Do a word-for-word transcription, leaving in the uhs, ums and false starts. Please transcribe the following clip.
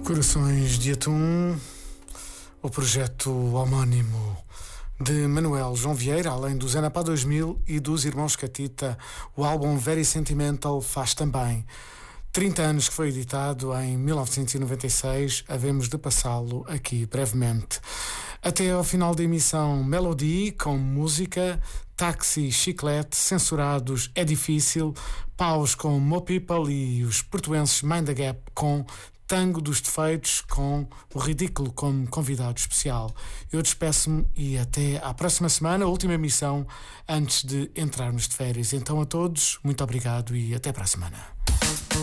Corações de Atum, o projeto homónimo de Manuel João Vieira, além do Zenapá dois mil e dos Irmãos Catita, o álbum Very Sentimental faz também trinta anos que foi editado em mil novecentos e noventa e seis, havemos de passá-lo aqui brevemente. Até ao final da emissão, Melody com música, Táxi, Chiclete, Censurados, É Difícil, Paus com Mo People e os portuenses Mind the Gap com Tango dos Defeitos, com o Ridículo como convidado especial. Eu despeço-me e até à próxima semana, a última emissão antes de entrarmos de férias. Então a todos, muito obrigado e até para a semana.